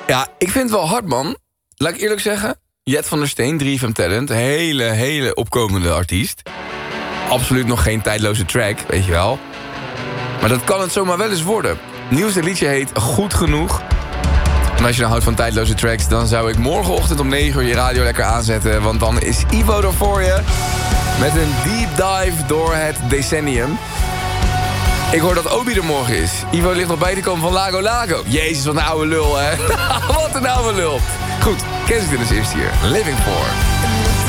Ja, ik vind het wel hard, man. Laat ik eerlijk zeggen. Jet van der Steen, 3FM Talent. Hele opkomende artiest. Absoluut nog geen tijdloze track, weet je wel. Maar dat kan het zomaar wel eens worden. Nieuwste liedje heet Goed Genoeg. En als je nou houdt van tijdloze tracks, dan zou ik morgenochtend om 9 uur je radio lekker aanzetten. Want dan is Ivo er voor je. Met een deep dive door het decennium. Ik hoor dat Obi er morgen is. Ivo ligt nog bij te komen van Lago Lago. Jezus, wat een oude lul, hè? Wat een oude lul. Goed, Kensington is eerst hier. Living For.